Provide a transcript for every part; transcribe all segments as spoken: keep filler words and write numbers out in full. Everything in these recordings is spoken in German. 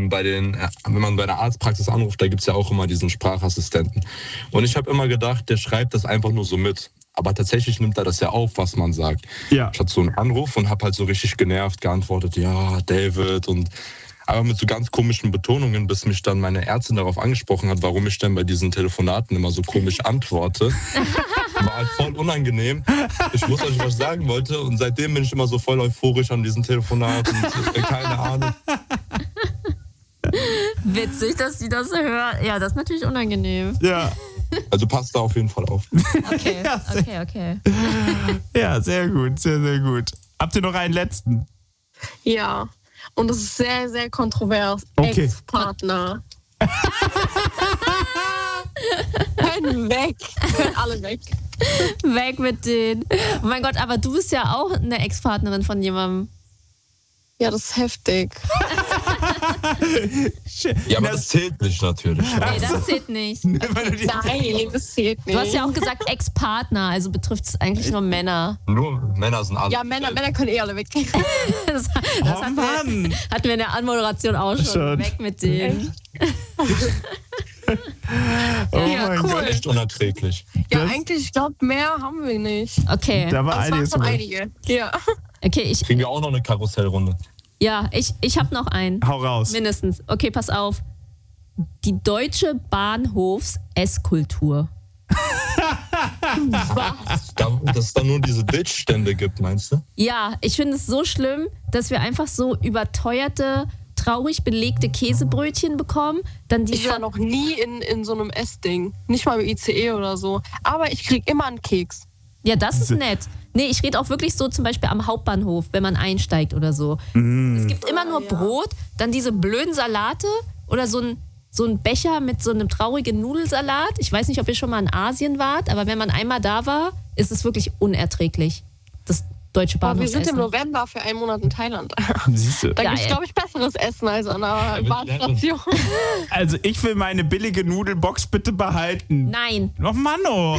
ähm, bei den, äh, wenn man bei der Arztpraxis anruft, da gibt es ja auch immer diesen Sprachassistenten. Und ich habe immer gedacht, der schreibt das einfach nur so mit. Aber tatsächlich nimmt er das ja auf, was man sagt. Ja. Ich hatte so einen Anruf und habe halt so richtig genervt geantwortet, ja, David und aber mit so ganz komischen Betonungen, bis mich dann meine Ärztin darauf angesprochen hat, warum ich denn bei diesen Telefonaten immer so komisch antworte. War halt voll unangenehm. Ich wusste, dass ich was sagen wollte und seitdem bin ich immer so voll euphorisch an diesen Telefonaten. Und, äh, keine Ahnung. Witzig, dass die das hören. Ja, das ist natürlich unangenehm. Ja. Also passt da auf jeden Fall auf. Okay, Ja, sehr- okay, okay. Ja, sehr gut, sehr, sehr gut. Habt ihr noch einen letzten? Ja. Und das ist sehr, sehr kontrovers. Okay. Ex-Partner. Können weg. Können alle weg. Weg mit denen. Oh mein Gott, aber du bist ja auch eine Ex-Partnerin von jemandem. Ja, das ist heftig. Ja, aber das zählt nicht natürlich. Nee, das zählt nicht. Weil du die- Nein, das zählt nicht. Du hast ja auch gesagt Ex-Partner, also betrifft es eigentlich nur Männer. Nur Männer sind alle. Ja, Männer, Männer können eh alle weg. Das, das Oh hatten, Mann! wir, hatten wir in der Anmoderation auch schon. Schon. Weg mit denen. Oh Ja, mein cool. Gott. Echt unerträglich. Ja, Das- eigentlich, ich glaube, mehr haben wir nicht. Okay, Da war Das waren einiges. schon dabei. einige. Ja. okay, ich, Kriegen wir auch noch eine Karussellrunde. ja, ich, ich habe noch einen. Hau raus. Mindestens. Okay, pass auf. Die deutsche Bahnhofs-Esskultur. Da, dass es da nur diese Bildstände gibt, meinst du? Ja, ich finde es so schlimm, dass wir einfach so überteuerte, traurig belegte Käsebrötchen bekommen. Dann Ich diese. war noch nie in, in so einem Essding. Nicht mal im I C E oder so. Aber ich krieg immer einen Keks. Ja, das ist nett. Nee, ich rede auch wirklich so zum Beispiel am Hauptbahnhof, wenn man einsteigt oder so. Es gibt immer nur Brot, dann diese blöden Salate oder so ein, so ein Becher mit so einem traurigen Nudelsalat. Ich weiß nicht, ob ihr schon mal in Asien wart, aber wenn man einmal da war, ist es wirklich unerträglich. Das deutsche Aber wir sind im Bahnhofsessen. November für einen Monat in Thailand. Siehst du. Da Geil. gibt es, glaube ich, besseres Essen als an einer Ja, Bahnstation. Also ich will meine billige Nudelbox bitte behalten. Nein, Noch Manno.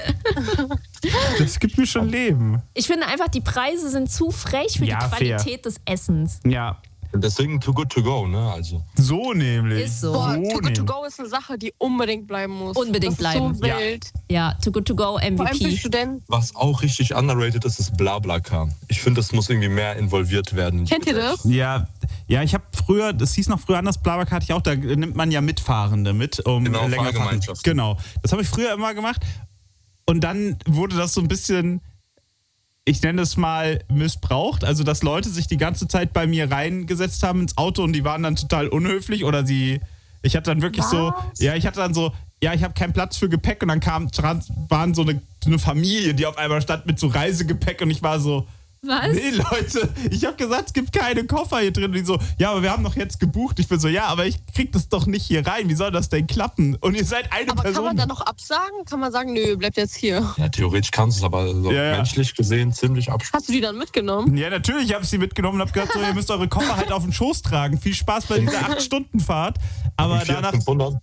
Das gibt mir schon Leben. ich finde einfach, die Preise sind zu frech für Ja, die fair. Qualität des Essens. Ja, Und deswegen too good to go, ne? Also. so nämlich. Ist so. Boah, So Too Good To nämlich. Go ist eine Sache, die unbedingt bleiben muss. Unbedingt das bleiben. Ist so Ja. wild. Ja, Too Good To Go, Vor allem für M V P. Studenten. Was auch richtig underrated ist, ist BlaBlaCar. Ich finde, das muss irgendwie mehr involviert werden. Kennt ihr das? Ja, ja, ich habe früher, das hieß noch früher anders, BlaBlaCar hatte ich auch, da nimmt man ja Mitfahrende mit, um Genau, länger fahren. Fahrgemeinschaft. Genau, das habe ich früher immer gemacht und dann wurde das so ein bisschen, ich nenne es mal, missbraucht, also dass Leute sich die ganze Zeit bei mir reingesetzt haben ins Auto und die waren dann total unhöflich oder sie, ich hatte dann wirklich so, ja, ich hatte dann so, ja, ich habe keinen Platz für Gepäck und dann kam, trans- waren so eine, so eine Familie, die auf einmal stand mit so Reisegepäck und ich war so, Was? nee, Leute, ich habe gesagt, es gibt keine Koffer hier drin. Und die so, ja, aber wir haben doch jetzt gebucht. Ich bin so, ja, aber ich krieg das doch nicht hier rein. Wie soll das denn klappen? Und ihr seid eine Aber Person. kann man da noch absagen? Kann man sagen, nö, bleibt jetzt hier. Ja, theoretisch kannst du es, aber so Ja, ja. menschlich gesehen ziemlich abschließen. Hast du die dann mitgenommen? Ja, natürlich habe ich sie mitgenommen und habe gesagt, so, ihr müsst eure Koffer halt auf den Schoß tragen. Viel Spaß bei dieser acht Stunden Fahrt. Aber danach, fünfhundert.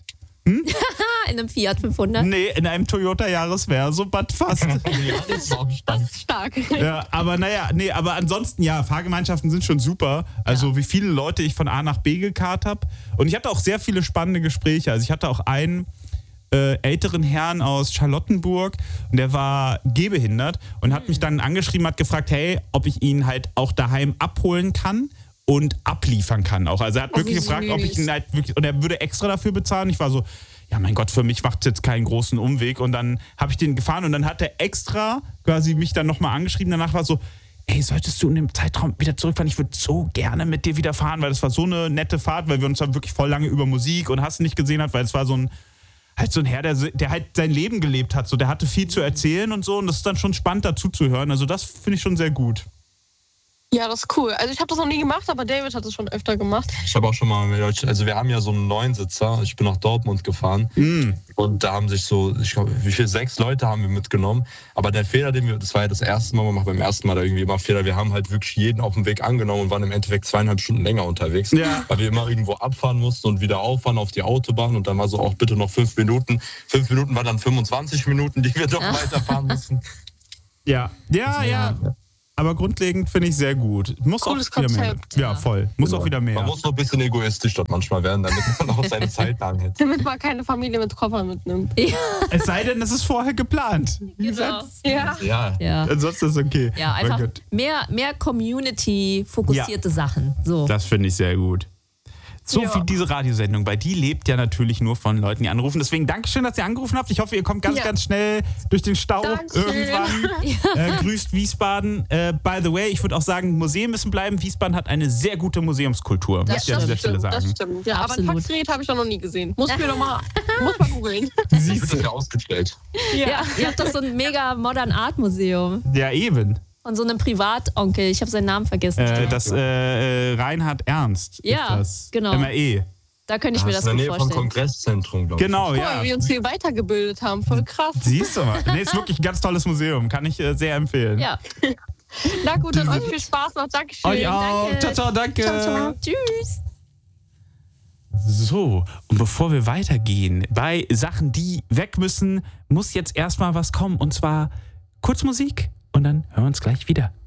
Ah, in einem Fiat fünfhundert. nee, in einem Toyota Jahresverso, but fast. Ja, das war ich Das dann. ist stark. Ja, aber naja, nee, aber ansonsten, ja, Fahrgemeinschaften sind schon super. Also wie viele Leute ich von A nach B gekarrt habe. Und ich hatte auch sehr viele spannende Gespräche. Also ich hatte auch einen äh, älteren Herrn aus Charlottenburg und der war gehbehindert und hat mich dann angeschrieben, hat gefragt, hey, ob ich ihn halt auch daheim abholen kann und abliefern kann auch. Also er hat Oh, wirklich wie gefragt, süß. ob ich ihn halt wirklich, und er würde extra dafür bezahlen. Ich war so, ja mein Gott, für mich macht es jetzt keinen großen Umweg. Und dann habe ich den gefahren und dann hat er extra quasi mich dann nochmal angeschrieben. Danach war so, ey, solltest du in dem Zeitraum wieder zurückfahren? Ich würde so gerne mit dir wieder fahren, weil das war so eine nette Fahrt, weil wir uns dann wirklich voll lange über Musik und Hass nicht gesehen hat, weil es war so ein, halt so ein Herr, der, der halt sein Leben gelebt hat. So, der hatte viel zu erzählen und so und das ist dann schon spannend dazu zu hören. Also das finde ich schon sehr gut. Ja, das ist cool. Also ich habe das noch nie gemacht, aber David hat es schon öfter gemacht. Ich habe auch schon mal mit Leuten, also wir haben ja so einen Neunsitzer, ich bin nach Dortmund gefahren Mm. und da haben sich so, ich glaube, wie viel, sechs Leute haben wir mitgenommen, aber der Fehler, den wir, das war ja das erste Mal, man macht beim ersten Mal da irgendwie immer Fehler, wir haben halt wirklich jeden auf dem Weg angenommen und waren im Endeffekt zweieinhalb Stunden länger unterwegs, Ja. weil wir immer irgendwo abfahren mussten und wieder auffahren auf die Autobahn und dann war so auch bitte noch fünf Minuten, fünf Minuten waren dann fünfundzwanzig Minuten, die wir noch weiterfahren mussten. Ja, ja, ja. Ja. aber grundlegend finde ich sehr gut. Muss Cooles auch wieder Konzept, mehr. Ja, ja. voll. Muss Genau. auch wieder mehr. Man muss noch ein bisschen egoistisch dort manchmal werden, damit man auch seine Zeit lang hat. Damit man keine Familie mit Koffer mitnimmt. Es sei denn, es ist vorher geplant. Wie Genau. gesagt, Ja. Ja. Ja. ansonsten ist es okay. Ja, Mein einfach Gott. mehr, mehr Community-fokussierte Sachen. So. Das finde ich sehr gut. So Ja. wie diese Radiosendung, weil die lebt ja natürlich nur von Leuten, die anrufen. Deswegen Dankeschön, dass ihr angerufen habt. Ich hoffe, ihr kommt ganz, Ja. ganz schnell durch den Stau Dankeschön. irgendwann. Äh, grüßt Wiesbaden. Äh, by the way, ich würde auch sagen, Museen müssen bleiben. Wiesbaden hat eine sehr gute Museumskultur, Das muss ich an dieser Stelle stimmt, das sagen. stimmt. Ja, aber Absolut. ein Faxgerät habe ich doch noch nie gesehen. Muss mir doch mal, muss mal googeln. Wie wird das ja ausgestellt? Ja, ihr habt doch so ein mega Modern Art Museum Ja, eben. von so einem Privatonkel. Ich habe seinen Namen vergessen. Äh, das äh, äh, Reinhard Ernst Ja, ist das. genau. M R E. Da könnte ich mir Das das ist in der gut Nähe vom vorstellen. Kongreszentrum, glaube ich. Genau, Voll, ja. wie wir uns hier weitergebildet haben. Voll krass. Siehst du mal. Nee, ist wirklich ein ganz tolles Museum. Kann ich äh, sehr empfehlen. Ja. Na gut, dann euch viel Spaß noch. Dankeschön. Euch auch. Danke. Ciao, ciao, danke. Ciao, ciao. Tschüss. So, und bevor wir weitergehen, bei Sachen, die weg müssen, muss jetzt erstmal was kommen. Und zwar kurz Musik und dann hören wir uns gleich wieder.